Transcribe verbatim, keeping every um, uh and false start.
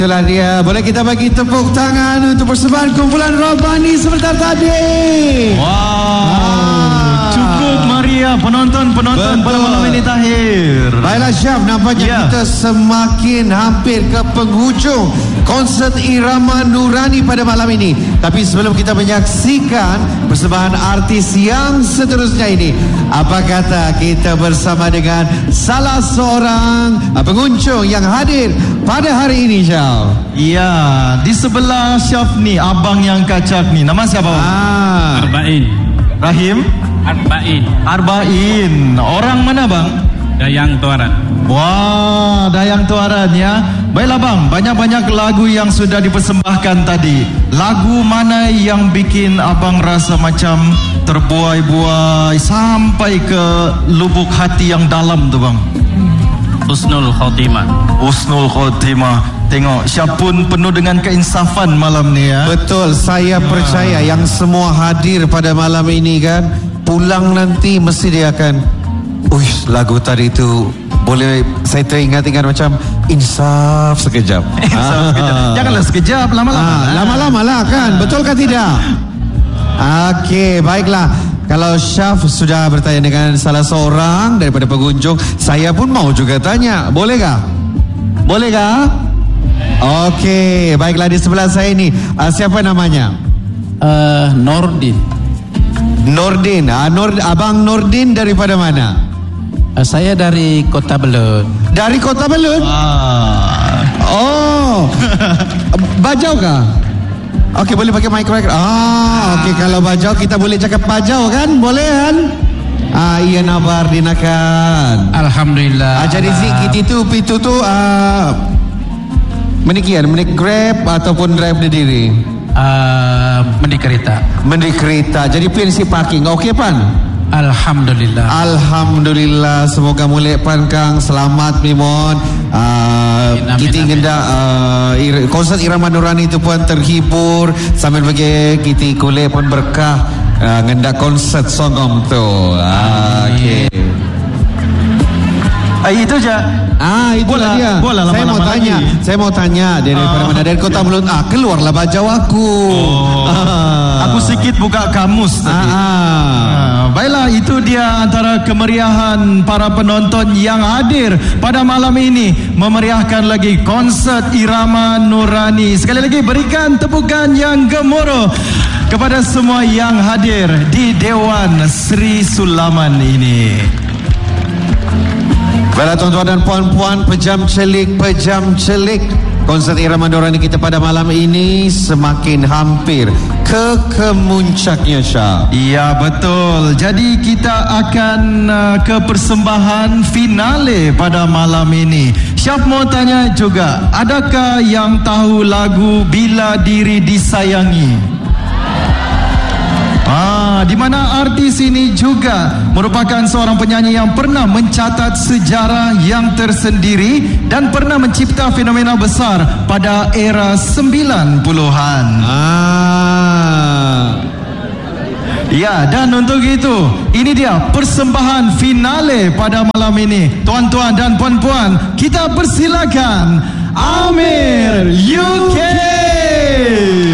Itulah dia. Boleh kita bagi tepuk tangan untuk persembahan kumpulan Robani sebentar tadi. Wow. Ah. Cukup meriah penonton-penonton pada malam ini, Tahir. Baiklah Syaf, nampaknya yeah. kita semakin hampir ke penghujung konsert Irama Nurani pada malam ini. Tapi sebelum kita menyaksikan persembahan artis yang seterusnya ini, apa kata kita bersama dengan salah seorang pengunjung yang hadir pada hari ini, Syaf? Iya, di sebelah Syaf ni, abang yang kacak ni. Nama siapa? Ah. Arba'in. Rahim? Arba'in. Arba'in. Orang mana bang? Dayang Tuaran. Wah, Dayang Tuaran ya. Baiklah bang, banyak-banyak lagu yang sudah dipersembahkan tadi. Lagu mana yang bikin abang rasa macam terbuai-buai sampai ke lubuk hati yang dalam tu bang? Husnul Khotimah. Husnul Khotimah. Tengok, Syaf pun penuh dengan keinsafan malam ni ya. Betul, saya percaya ah. yang semua hadir pada malam ini kan, pulang nanti mesti dia akan, uish, lagu tadi itu boleh saya teringat-ingat macam insaf sekejap. Insaf sekejap. Janganlah sekejap, lama-lama. Ah, lama-lama lah kan, betul kan tidak? Okey, baiklah. Kalau Syaf sudah bertanya dengan salah seorang daripada pengunjung, saya pun mau juga tanya. Bolehkah? Bolehkah? Okey, baiklah, di sebelah saya ini uh, siapa namanya? Uh, Nordin. Nordin. Uh, Nur, Abang Nordin daripada mana? Uh, saya dari Kota Belud. Dari Kota Belud? Ah. Oh. Bajau kah? Okey, boleh pakai mic mic. Ah, okey, kalau bajau kita boleh cakap bajau kan? Boleh kan? Ah, iya nabar dinakan. Alhamdulillah. Ah, jadi zikit itu pitu tu ah menikian, menik grab ataupun drive sendiri. Uh, mendi kereta. Mendi kereta. Jadi pensi parking. Okey pan? Alhamdulillah. Alhamdulillah. Semoga mulai pan kang selamat mimon. Uh, kita ngenda uh, konsert Irama Nurani itu pun terhibur sambil bagi kita kulit pun berkah uh, ngenda konsert songom tu. Uh, Okey. Eh, itu je. Ah, itulah dia. Bola, saya mau tanya, lagi. saya mau tanya dari daripada ah. mana? Dari Kota Belud. Ah, keluarlah bajau aku. Oh. Ah. Aku sikit buka kamus tadi. Ah. Ah. Baiklah, itu dia antara kemeriahan para penonton yang hadir pada malam ini memeriahkan lagi konsert Irama Nurani. Sekali lagi berikan tepukan yang gemuruh kepada semua yang hadir di Dewan Sri Sulaman ini. Baiklah tuan-tuan dan puan-puan, pejam celik, pejam celik, konsert Irama Nurani kita pada malam ini semakin hampir ke kemuncaknya, Syah. Iya betul. Jadi kita akan uh, ke persembahan finale pada malam ini. Syaf mau tanya juga, adakah yang tahu lagu Bila Diri Disayangi? Ah, di mana artis ini juga merupakan seorang penyanyi yang pernah mencatat sejarah yang tersendiri dan pernah mencipta fenomena besar pada era sembilan puluhan. Ah. Ya, dan untuk itu, ini dia persembahan finale pada malam ini. Tuan-tuan dan puan-puan, kita persilakan Amir U K.